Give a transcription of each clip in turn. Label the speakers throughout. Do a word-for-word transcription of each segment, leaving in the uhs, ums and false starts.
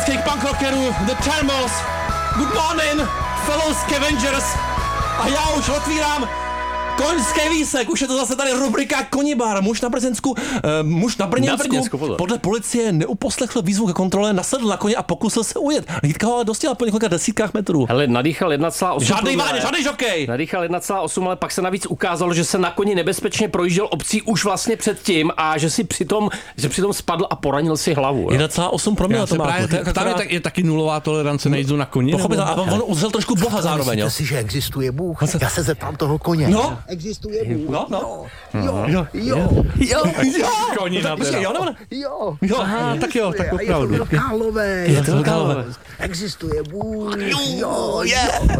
Speaker 1: amerických punk rockerů The Thermals. Good morning, fellow scavengers. A já už otvírám koňský výsek, už je to zase tady rubrika Konibar. Muž na Brněnsku, uh, muž na Brněnsku, na Brněnsku podle policie neuposlechl výzvu ke kontrole, nasedl na koně a pokusil se ujet. Hlídka ho ale dostala po několika desítkách metrů.
Speaker 2: Hele, nadýchal jedna celá osm.
Speaker 1: Žádný váně, žádný žokej.
Speaker 2: Nadýchal jedna celá osm, ale pak se navíc ukázalo, že se na koni nebezpečně projížděl obcí už vlastně předtím a že si přitom, že přitom spadl a poranil si hlavu.
Speaker 1: jedna celá osm promile to má.
Speaker 3: Tam je, je taky nulová tolerance na jízdu na koni.
Speaker 1: Pochopit, a on uzřel trošku Boha zároveň.
Speaker 4: Myslíte si, že existuje Bůh? Já se zeptám toho koně.
Speaker 1: No.
Speaker 4: Existuje Bůh.
Speaker 1: No, no.
Speaker 4: Jo, jo, jo, jo, jo,
Speaker 3: Konina teda.
Speaker 1: Jo, no,
Speaker 4: jo.
Speaker 1: jo.
Speaker 3: Aha, tak jo, tak opravdu.
Speaker 4: Je to Králové.
Speaker 1: Je to Králové.
Speaker 4: Existuje Bůh. Jo, jo.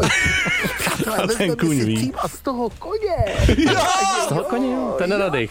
Speaker 4: Přátelé, vezmeme si třeba z toho koně.
Speaker 2: Z toho koně, jo, ten nenadej.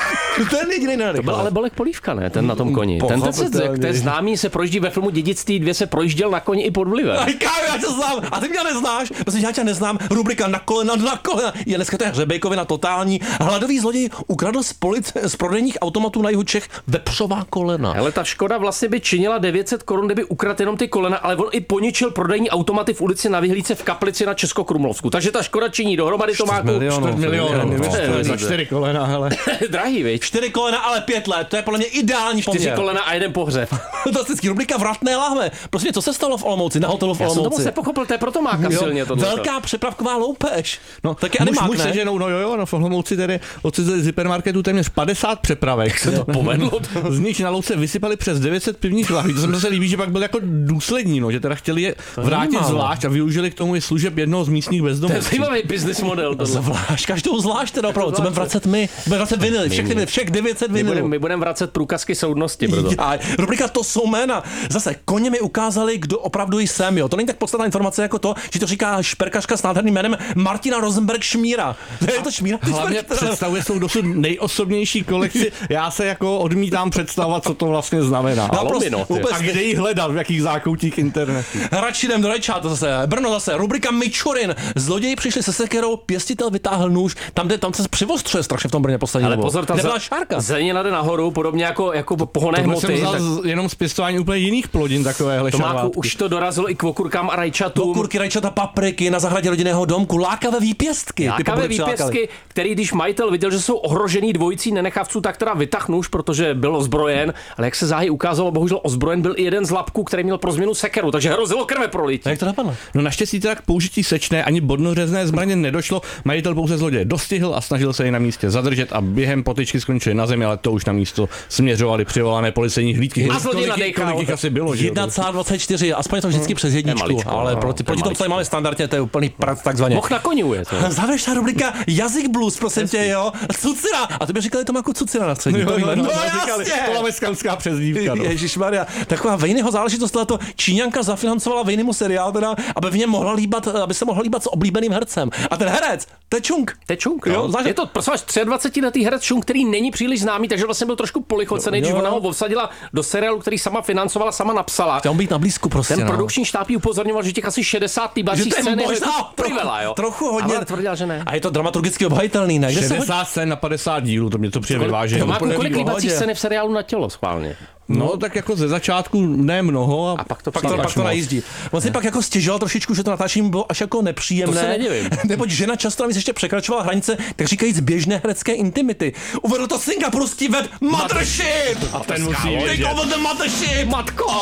Speaker 1: Ten jediný nenadej.
Speaker 2: To byl ale Bolek Polívka, ne? Ten na tom koni. Ten, ten se, to je známý, se projíždí ve filmu Dědictví dvě, se projížděl na koni i pod vlivem.
Speaker 1: Aj kámo, já tě znám. A ty mě neznáš. Prostě já tě neznám. Rubrika na kolena, na kolena. Je dneska to je hřebejkovina totální. Hladový zloděj ukradl z, polic, z prodejních automatů na jihu Čech vepřová kolena.
Speaker 2: Hele, ta Škoda vlastně by činila devět set korun, kdyby ukradl jenom ty kolena, ale on i poničil prodejní automaty v ulici Na Vyhlídce v Kaplici na Českokrumlovsku. Takže ta Škoda činí dohromady to má
Speaker 3: čtyři miliony. Za čtyři kolena, hele.
Speaker 2: Drahý, viď?
Speaker 1: Čtyři kolena, ale pět let. To je podle mě ideální poměr.
Speaker 2: Čtyři kolena a jeden pohřeb.
Speaker 1: Fantastický. Rubrika Vratné lahve. Prostě co se stalo v Olomouci, na hotelu v
Speaker 2: Já jsem to
Speaker 1: Olomouci?
Speaker 2: moc nepochopil, to je proto máka silně tohle.
Speaker 1: Velká přepravková loupež.
Speaker 3: No,
Speaker 1: taky animák,
Speaker 3: muž, muž
Speaker 1: ne?
Speaker 3: se ženou, no jo, jo, no v Olomouci tedy odcizili z hypermarketu téměř padesát přepravek.
Speaker 2: Se to povedlo.
Speaker 3: Z nich na louce vysypali přes devět set pivních lahví. To se mi zase líbí, že pak byl jako důslední, no, že teda chtěli je vrátit zvlášť a využili k tomu i služeb jednoho z místních bezdomovců.
Speaker 2: To je zajímavý business model.
Speaker 1: Zvlášť, každou zvlášť teda opravdu. Co budeme vracet my? Budeme vracet vinily, všechny, všech devět set vinylů.
Speaker 2: My budeme vracet průkazky soudnosti, proto.
Speaker 1: Já, rubrika To jsou jména. Zase koně mi ukázali, kdo opravdu jsem, jo. To není tak podstatná informace jako to, že to říká šperkařka s nádherným jménem Martina Rosenberg Šmíra. Je to Šmíra?
Speaker 3: Hlavně představuje svou dosud nejosobnější kolekci. Já se jako odmítám představovat, co to vlastně znamená.
Speaker 1: No, prostě,
Speaker 3: a kde ji hledat, v jakých zákoutích internetu.
Speaker 1: Radši jdem do rajčátu zase. Brno zase. Rubrika Mičurin. Zloději přišli se sekerou, pěstitel vytáhl nůž. Tam, kde, tam se přivostřuje strašně v tom Brně poslední
Speaker 2: Ale
Speaker 1: dobou.
Speaker 2: pozor, tam
Speaker 1: nebyla šárka.
Speaker 2: Zelenina jde nahoru, podobně jako, jako pohonné hmoty.
Speaker 3: Jsem vzal
Speaker 2: tak...
Speaker 3: z, jenom z pěstování úplně jiných plodin takovéhle
Speaker 2: Tomáku, už to dorazilo i k okurkám a rajčatům.
Speaker 1: Okurky, rajčata, papriky na zahradě rodinného domku, lákavé výpěstky.
Speaker 2: Lákavé výpěstky, který když majitel viděl, že jsou ohrožený dvojicí nenechavců, tak teda vytáhl nůž, protože byl ozbrojen, ale jak se záhy ukázalo, bohužel ozbrojen byl i jeden z lapků, který měl pro změnu sekeru, takže hrozilo krve prolití.
Speaker 1: Jak to napadlo?
Speaker 3: No naštěstí teda k použití sečné ani bodnořezné zbraně nedošlo. Majitel pouze zloděje dostihl a snažil se jej na místě zadržet a během potyčky skončili na zemi, ale to už na místo směřovali přivolané policejní hlídky.
Speaker 2: A zloděj nadechal.
Speaker 3: Kolik jich asi bylo, že?
Speaker 1: jedna celá dvacet čtyři, aspoň je to vždycky přes jedničku,
Speaker 2: maličko,
Speaker 1: ale
Speaker 2: no,
Speaker 1: proti,
Speaker 2: to je
Speaker 1: proti tomu, co tady máme standardně, to je úplný prac takzvaně.
Speaker 2: Moh na koni je to.
Speaker 1: Závěrečná rubrika Jazyk blues, prosím tě, jo. Cucina. A to by říkali Tomáku Cucina na střední.
Speaker 3: Jo, jo,
Speaker 1: no,
Speaker 3: no,
Speaker 1: no,
Speaker 3: říkali,
Speaker 1: jasně.
Speaker 3: to máme skanská přezdívka. No.
Speaker 1: Ježišmarja, taková vejnyho záležitost, to Číňanka zafinancovala vejnymu seriál, teda, aby v něm mohla líbat, aby se mohla líbat s oblíbeným hercem. A ten herec, to je Čung.
Speaker 2: To je Čung, no.
Speaker 1: Jo,
Speaker 2: je to prosím vás třiadvacetiletý herec Čung, který není příliš známý, takže vlastně byl trošku polichocený, když ona ho obsadila do seriálu, který sama financovala, sama napsala.
Speaker 1: Chtěl být na blízku prostě.
Speaker 2: Ten
Speaker 1: no.
Speaker 2: produkční štáb jí upozorňoval, že těch asi šedesát líbacích scén je privela, jo.
Speaker 1: Trochu hodně.
Speaker 2: Ale tvrdil, že ne.
Speaker 1: A je to dramaturgicky obhajitelný, ne? Kde se
Speaker 3: šedesát scén na padesát dílů, to mě to přijde vyvážené.
Speaker 2: Tomáku, kolik líbacích scén je v seriálu na tělo schválně?
Speaker 3: No, tak jako ze začátku ne mnoho. A,
Speaker 2: a pak to,
Speaker 1: pak to, pak to najíždí. On si pak jako stěžoval trošičku, že to natáčení bylo až jako nepříjemné.
Speaker 2: To se nedivím.
Speaker 1: Neboť žena často navíc ještě překračovala hranice, tak říkajíc běžné herecké intimity. Uvedl to singapurský web Mothership!
Speaker 3: A ten musí
Speaker 1: Take over the Mothership!
Speaker 2: Matko!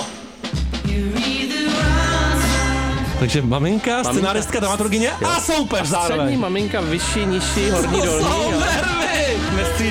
Speaker 1: Takže maminka, scenáristka, dramaturgyně a soupeř zároveň.
Speaker 2: Střední maminka, vyšší, nižší, horní, dolní.
Speaker 1: To jsou nervy!